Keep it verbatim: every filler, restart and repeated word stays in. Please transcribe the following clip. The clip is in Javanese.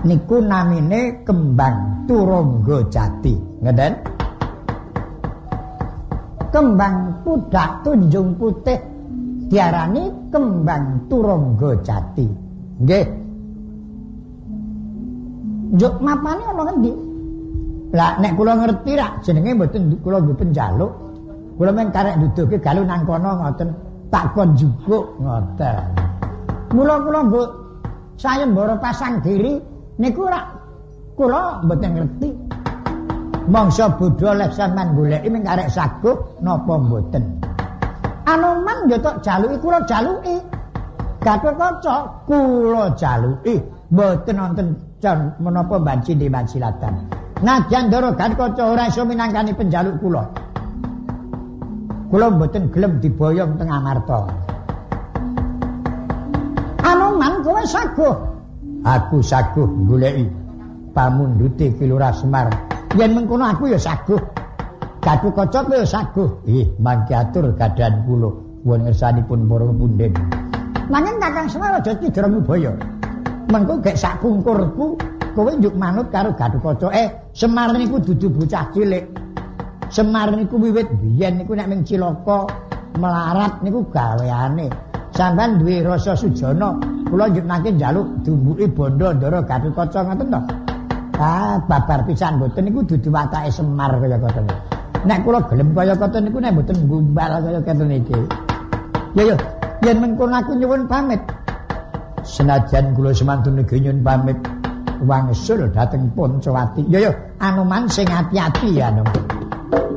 niku namine kembang turangga jati. Ngeten? Kembang pudak tunjung putih diarani kembang turangga jati. Nggih. Njuk mapane ana ngendi? Lah nek kula ngerti rak jenenge mboten kula nggih penjaluk. Kula men karek nduduhke galu nang kono ngoten takon jupuk ngoten. Mula kula mbok sayembara pasang diri niku rak kula mboten ngerti. Mangsa bodho lek sampean goleki ming karek saguh napa mboten. Anoman yo tok jaluki kula jaluki. Gatotkaca kula jaluki mboten wonten menapa banci di bansilatan. Najan Ndara Gatotkaca ora iso minangkani penjaluk kula. Kula mboten gelem diboyong teng Amarta. Anoman kowe saguh. Aku saguh goleki pamundhute Ki Lurah Semar. Yen mengkono aku ya saguh. Gatotkaca kowe ya saguh. Ih, mangke atur gadhan kula wonten ngersanipun para punden. Nanging Kakang Semar aja cidra mubaya. Mengko gek sak kungkurku kowe njuk manut karo Gatotkaca. Eh, Semar niku dudu bocah cilik. Semar niku wiwit biyen niku nek ming cilaka melarat niku gaweane. Sampeyan duwe rasa sujana, kula njuk nangke njaluk dumbuke bondo Ndara Gatotkaca ngoten to. Ah, babar pisan mboten niku dudu watake Semar kaya ngoten. Nek kula gelem kaya ngoten niku nek mboten gumbal kaya ngoten iki. Ya ya, yen mengkono aku nyuwun pamit. Senajan kula semantun nggih nyuwun pamit wangsul dhateng Poncowati. Ya ya, Anoman sing ati-ati ya Anoman.